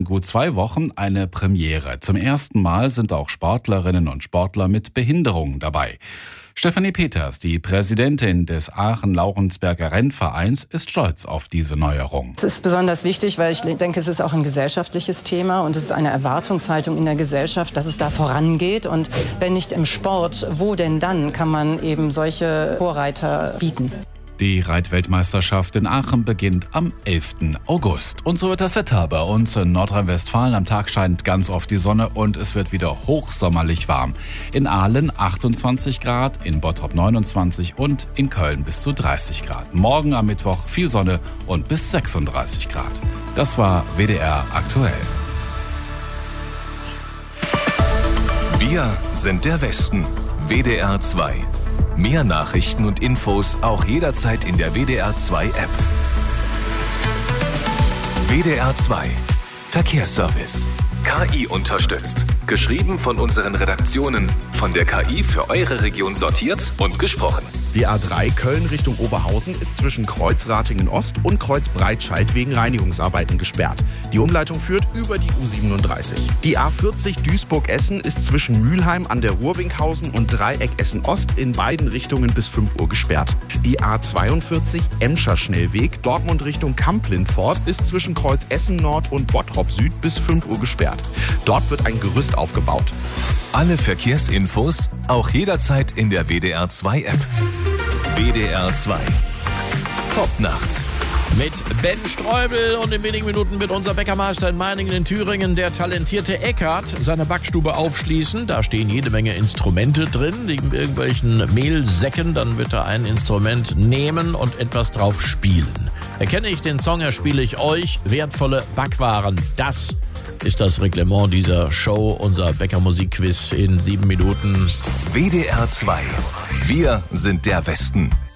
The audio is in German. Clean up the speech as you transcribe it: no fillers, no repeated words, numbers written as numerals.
gut 2 Wochen eine Premiere. Zum ersten Mal sind auch Sportlerinnen und Sportler mit Behinderungen dabei. Stefanie Peters, die Präsidentin des Aachen-Laurenzberger Rennvereins, ist stolz auf diese Neuerung. Es ist besonders wichtig, weil ich denke, es ist auch ein gesellschaftliches Thema und es ist eine Erwartungshaltung in der Gesellschaft, dass es da vorangeht. Und wenn nicht im Sport, wo denn dann kann man eben solche Vorreiter bieten? Die Reitweltmeisterschaft in Aachen beginnt am 11. August. Und so wird das Wetter bei uns in Nordrhein-Westfalen. Am Tag scheint ganz oft die Sonne und es wird wieder hochsommerlich warm. In Aalen 28 Grad, in Bottrop 29 und in Köln bis zu 30 Grad. Morgen am Mittwoch viel Sonne und bis 36 Grad. Das war WDR aktuell. Wir sind der Westen. WDR 2. Mehr Nachrichten und Infos auch jederzeit in der WDR 2 App. WDR 2 Verkehrsservice. KI unterstützt. Geschrieben von unseren Redaktionen. Von der KI für eure Region sortiert und gesprochen. Die A3 Köln Richtung Oberhausen ist zwischen Kreuz Ratingen Ost und Kreuz Breitscheid wegen Reinigungsarbeiten gesperrt. Die Umleitung führt über die U37. Die A40 Duisburg-Essen ist zwischen Mülheim an der Ruhrwinkhausen und Dreieck Essen-Ost in beiden Richtungen bis 5 Uhr gesperrt. Die A42 Emscher Schnellweg Dortmund Richtung Kamp-Lindfort ist zwischen Kreuz Essen Nord und Bottrop Süd bis 5 Uhr gesperrt. Dort wird ein Gerüst aufgebaut. Alle Verkehrsinfos auch jederzeit in der WDR 2 App. WDR 2 Top-Nacht. Mit Ben Streubel und in wenigen Minuten wird unser Bäckermeister in Meiningen in Thüringen, der talentierte Eckart, seine Backstube aufschließen. Da stehen jede Menge Instrumente drin, neben irgendwelchen Mehlsäcken. Dann wird er ein Instrument nehmen und etwas drauf spielen. Erkenne ich den Song, erspiele ich euch wertvolle Backwaren. Das ist das Reglement dieser Show, unser Bäckermusik-Quiz in 7 Minuten. WDR 2. Wir sind der Westen.